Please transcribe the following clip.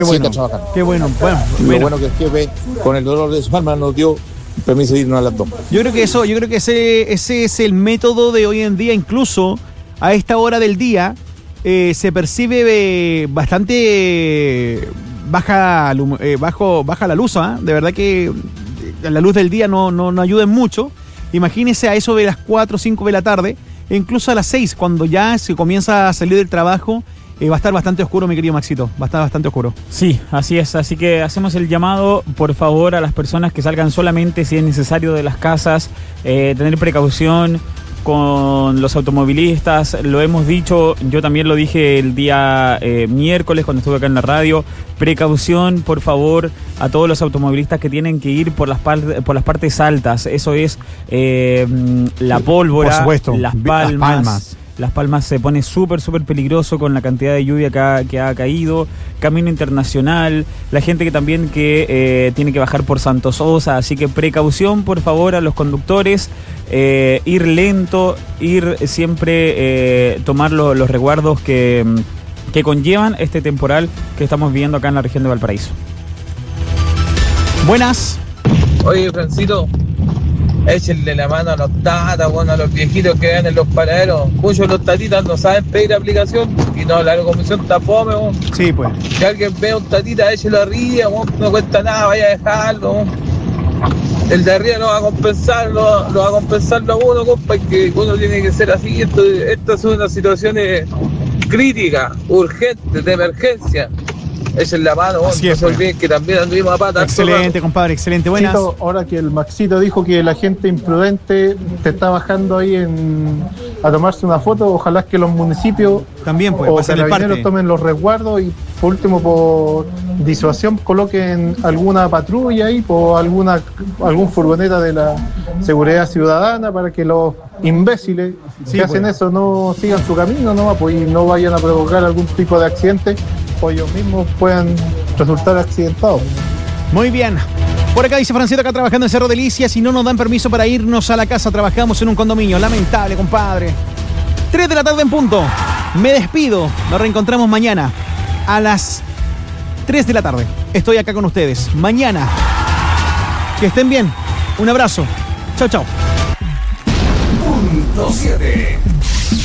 Qué bueno, siga trabajando. qué bueno. Lo bueno que el jefe, con el dolor de su alma, nos dio permiso de irnos a las 2. Yo creo que ese es el método de hoy en día. Incluso a esta hora del día se percibe bastante baja la luz, ¿eh? De verdad que la luz del día no ayuda en mucho. Imagínese a eso de las 4 o 5 de la tarde, e incluso a las 6, cuando ya se comienza a salir del trabajo, va a estar bastante oscuro, mi querido Maxito. Va a estar bastante oscuro. Sí, así es. Así que hacemos el llamado, por favor, a las personas que salgan solamente si es necesario de las casas, tener precaución con los automovilistas. Lo hemos dicho, yo también lo dije el día miércoles cuando estuve acá en la radio. Precaución, por favor, a todos los automovilistas que tienen que ir por las partes altas. Eso es la pólvora, por supuesto, Las Palmas. Las Palmas se pone súper peligroso con la cantidad de lluvia que ha caído. Camino Internacional, la gente que también tiene que bajar por Santo Sosa. Así que precaución, por favor, a los conductores. Ir lento, ir siempre, tomar los resguardos que conllevan este temporal que estamos viviendo acá en la región de Valparaíso. Buenas. Oye, Francito, échenle la mano a los tatas, bueno, a los viejitos que vean en los paraderos. Muchos de los tatitas no saben pedir aplicación y no, la comisión está fome, bueno. Sí, pues. Si alguien ve a un tatita, échelo arriba, bueno, no cuesta nada, vaya a dejarlo, bueno. El de arriba no va a compensarlo, va a compensarlo a uno, compa, que uno tiene que ser así. Estas son unas situaciones críticas, urgentes, de emergencia. Echen la mano, no se olviden que también anduvimos a pata. Excelente, compadre, excelente. Buenas. Ahora que el Maxito dijo que la gente imprudente te está bajando ahí a tomarse una foto, ojalá que los municipios también o carabineros tomen los resguardos y por último por disuasión coloquen alguna patrulla ahí o algún furgoneta de la seguridad ciudadana para que los imbéciles que hacen eso no sigan su camino y no vayan a provocar algún tipo de accidente o ellos mismos puedan resultar accidentados. Muy bien. Por acá dice Francito, acá trabajando en Cerro Delicias, y no nos dan permiso para irnos a la casa. Trabajamos en un condominio. Lamentable, compadre. 3 de la tarde en punto. Me despido. Nos reencontramos mañana a las 3 de la tarde. Estoy acá con ustedes. Mañana. Que estén bien. Un abrazo. Chau, chau. Punto 7.